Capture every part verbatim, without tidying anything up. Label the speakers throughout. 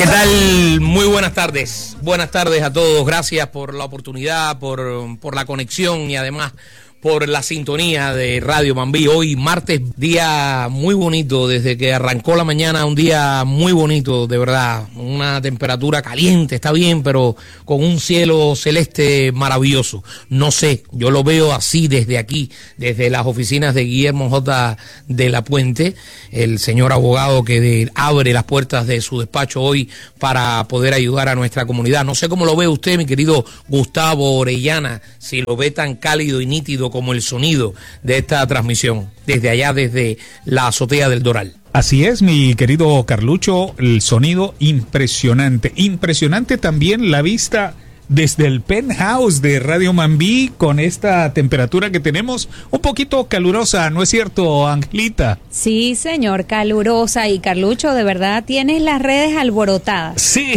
Speaker 1: ¿Qué tal? Muy buenas tardes. Buenas tardes a todos. Gracias por la oportunidad, por, por la conexión y además por la sintonía de Radio Mambí. Hoy martes, día muy bonito, desde que arrancó la mañana, un día muy bonito, de verdad. Una temperatura caliente, está bien, pero con un cielo celeste maravilloso. No sé, yo lo veo así desde aquí, desde las oficinas de Guillermo J. de la Puente, el señor abogado que de, abre las puertas de su despacho hoy para poder ayudar a nuestra comunidad. No sé cómo lo ve usted, mi querido Gustavo Orellana, si lo ve tan cálido y nítido como el sonido de esta transmisión, desde allá, desde la azotea del Doral.
Speaker 2: Así es, mi querido Carlucho, el sonido impresionante. Impresionante también la vista desde el penthouse de Radio Mambí, con esta temperatura que tenemos, un poquito calurosa, ¿no es cierto, Angelita?
Speaker 3: Sí, señor, calurosa. Y Carlucho, de verdad, tienes las redes alborotadas.
Speaker 2: Sí.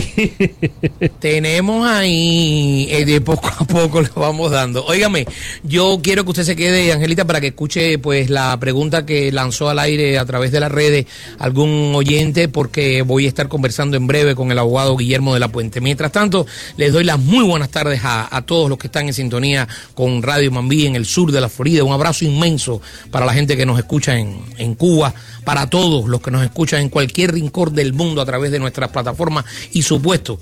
Speaker 1: Tenemos ahí, eh, de poco a poco le vamos dando. Óigame, yo quiero que usted se quede, Angelita, para que escuche pues la pregunta que lanzó al aire a través de las redes algún oyente, porque voy a estar conversando en breve con el abogado Guillermo de la Puente. Mientras tanto, les doy las muy buenas tardes a, a todos los que están en sintonía con Radio Mambí en el sur de la Florida. Un abrazo inmenso para la gente que nos escucha en, en Cuba, para todos los que nos escuchan en cualquier rincón del mundo a través de nuestras plataformas y supuesto,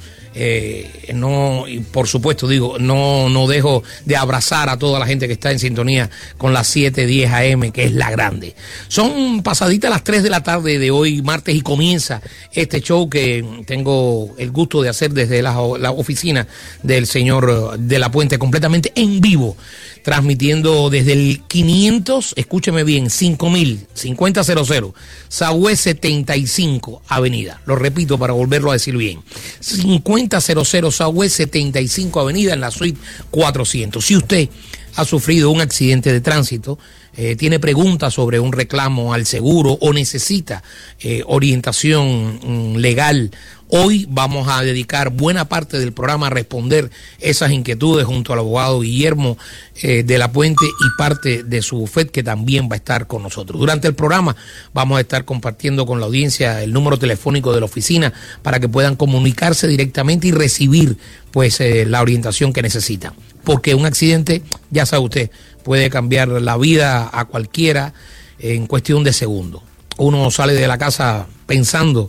Speaker 1: eh, no, y por supuesto digo, no, no dejo de abrazar a toda la gente que está en sintonía con las siete diez A M, que es la grande. Son pasaditas las tres de la tarde de hoy martes y comienza este show que tengo el gusto de hacer desde la, la oficina del señor de la Puente, completamente en vivo, transmitiendo desde el quinientos, escúcheme bien, cinco mil, cincuenta cero, Sagüe setenta y cinco Avenida. Lo repito para volverlo a decir bien. cincuenta cero Sagüe setenta y cinco Avenida en la suite cuatrocientos. Si usted ha sufrido un accidente de tránsito, eh, tiene preguntas sobre un reclamo al seguro o necesita eh, orientación mm, legal, hoy vamos a dedicar buena parte del programa a responder esas inquietudes junto al abogado Guillermo eh, de la Puente y parte de su bufete, que también va a estar con nosotros. Durante el programa vamos a estar compartiendo con la audiencia el número telefónico de la oficina para que puedan comunicarse directamente y recibir pues eh, la orientación que necesitan. Porque un accidente, ya sabe usted, puede cambiar la vida a cualquiera en cuestión de segundos. Uno sale de la casa pensando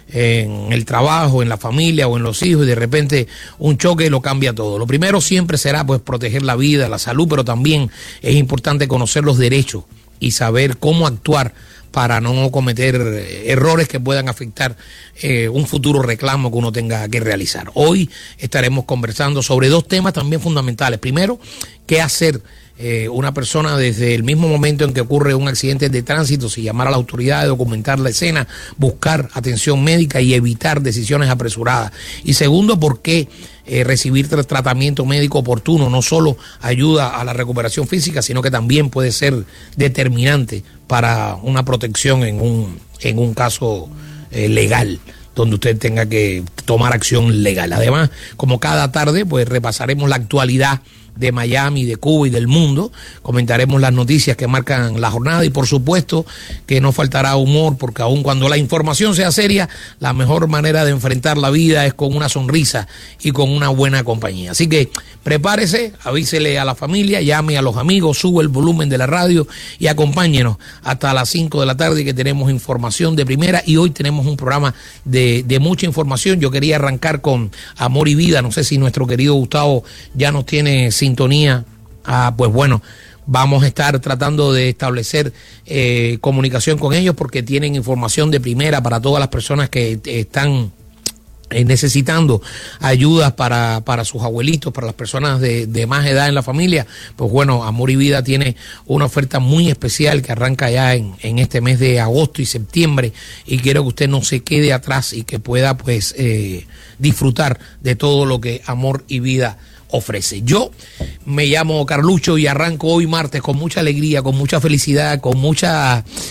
Speaker 1: en el trabajo, en la familia o en los hijos, y de repente un choque lo cambia todo. Lo primero siempre será pues proteger la vida, la salud, pero también es importante conocer los derechos y saber cómo actuar para no cometer errores que puedan afectar eh, un futuro reclamo que uno tenga que realizar. Hoy estaremos conversando sobre dos temas también fundamentales. Primero, qué hacer Eh, una persona desde el mismo momento en que ocurre un accidente de tránsito, si llamar a la autoridad, documentar la escena, buscar atención médica y evitar decisiones apresuradas. Y segundo, por qué eh, recibir tra- tratamiento médico oportuno no solo ayuda a la recuperación física, sino que también puede ser determinante para una protección en un, en un caso eh, legal, donde usted tenga que tomar acción legal. Además, como cada tarde, pues repasaremos la actualidad de Miami, de Cuba y del mundo, comentaremos las noticias que marcan la jornada y por supuesto que no faltará humor, porque aun cuando la información sea seria, la mejor manera de enfrentar la vida es con una sonrisa y con una buena compañía. Así que prepárese, avísele a la familia, llame a los amigos, sube el volumen de la radio y acompáñenos hasta las cinco de la tarde, que tenemos información de primera y hoy tenemos un programa de, de mucha información. Yo quería arrancar con Amor y Vida, no sé si nuestro querido Gustavo ya nos tiene sintonía. Ah, pues bueno, vamos a estar tratando de establecer eh, comunicación con ellos, porque tienen información de primera para todas las personas que eh, están eh, necesitando ayudas para, para sus abuelitos, para las personas de, de más edad en la familia. Pues bueno, Amor y Vida tiene una oferta muy especial que arranca ya en, en este mes de agosto y septiembre, y quiero que usted no se quede atrás y que pueda pues eh, disfrutar de todo lo que Amor y Vida ofrece. Yo me llamo Carlucho y arranco hoy martes con mucha alegría, con mucha felicidad, con mucha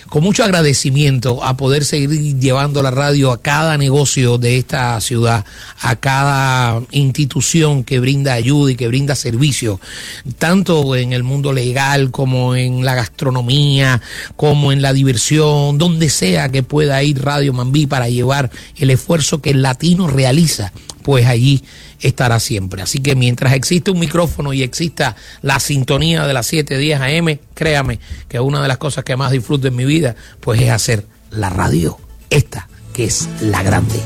Speaker 1: con mucho agradecimiento a poder seguir llevando la radio a cada negocio de esta ciudad, a cada institución que brinda ayuda y que brinda servicio, tanto en el mundo legal como en la gastronomía, como en la diversión, donde sea que pueda ir Radio Mambí para llevar el esfuerzo que el latino realiza, pues allí estará siempre. Así que mientras existe un micrófono y exista la sintonía de las siete diez A M, créame que una de las cosas que más disfruto en mi vida, pues es hacer la radio, esta que es la grande.